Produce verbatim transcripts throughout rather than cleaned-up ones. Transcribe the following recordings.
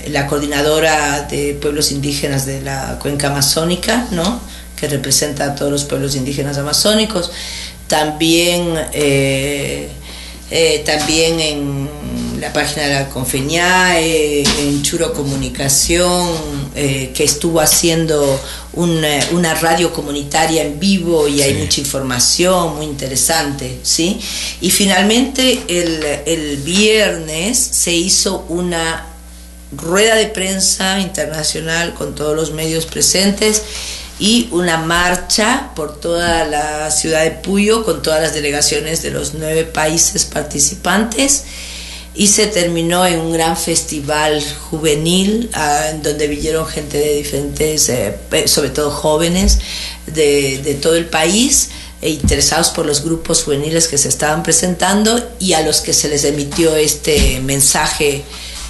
la coordinadora de pueblos indígenas de la cuenca amazónica, ¿no?, que representa a todos los pueblos indígenas amazónicos. También, eh, eh, también en la página de la Confeñae, en Churo Comunicación, eh, que estuvo haciendo una, una radio comunitaria en vivo y sí, hay mucha información muy interesante, ¿sí? Y finalmente el, el viernes se hizo una rueda de prensa internacional con todos los medios presentes y una marcha por toda la ciudad de Puyo con todas las delegaciones de los nueve países participantes, y se terminó en un gran festival juvenil uh, donde vinieron gente de diferentes, eh, sobre todo jóvenes de, de todo el país, e interesados por los grupos juveniles que se estaban presentando y a los que se les emitió este mensaje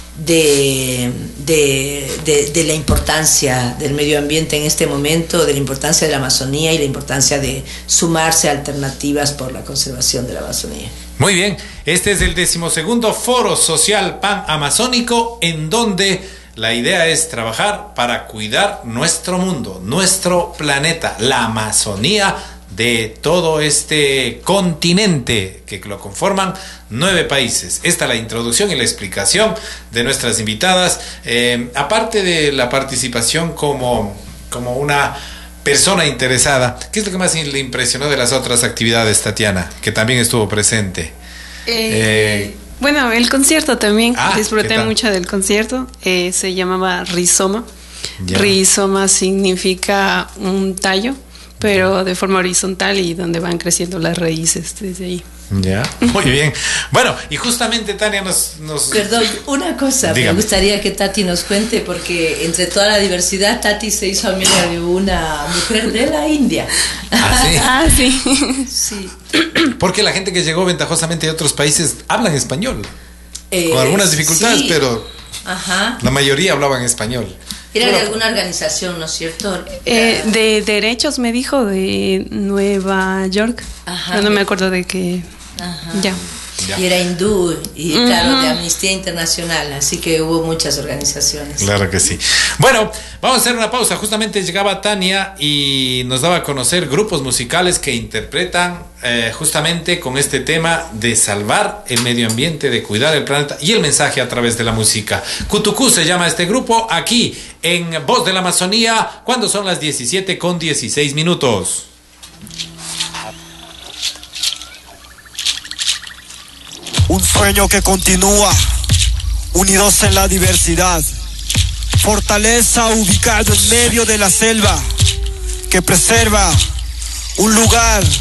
De, de, de, de la importancia del medio ambiente en este momento, de la importancia de la Amazonía y la importancia de sumarse a alternativas por la conservación de la Amazonía. Muy bien, este es el decimosegundo Foro Social Pan-Amazónico, en donde la idea es trabajar para cuidar nuestro mundo, nuestro planeta, la Amazonía, de todo este continente que lo conforman nueve países. Esta es la introducción y la explicación de nuestras invitadas. Eh, aparte de la participación como, como una persona interesada, ¿qué es lo que más le impresionó de las otras actividades, Tatiana, que también estuvo presente? Eh, eh, bueno, el concierto también. Ah, disfruté mucho del concierto. Eh, se llamaba Rizoma. Ya. Rizoma significa un tallo, pero de forma horizontal y donde van creciendo las raíces desde ahí. Ya, muy bien. Bueno, y justamente Tania nos... nos... Perdón, una cosa, Dígame. Me gustaría que Tati nos cuente, porque entre toda la diversidad, Tati se hizo amiga de una mujer de la India. ¿Ah, sí? Ah, sí. Sí. Porque la gente que llegó ventajosamente de otros países hablan español. Eh, con algunas dificultades, sí. pero Ajá. la mayoría hablaban español. Era de Bueno, alguna organización, ¿no es cierto? Eh, de derechos, me dijo, de Nueva York. Ajá. No, no me acuerdo de qué. Ajá. Ya. Ya. Y era hindú, y Uh-huh. claro, de Amnistía Internacional, así que hubo muchas organizaciones. Claro que sí. Bueno, vamos a hacer una pausa. Justamente llegaba Tania y nos daba a conocer grupos musicales que interpretan eh, justamente con este tema de salvar el medio ambiente, de cuidar el planeta y el mensaje a través de la música. Cutucú se llama este grupo, aquí en Voz de la Amazonía, cuando son las diecisiete con dieciséis minutos. Un sueño que continúa, unidos en la diversidad. Fortaleza ubicado en medio de la selva, que preserva un lugar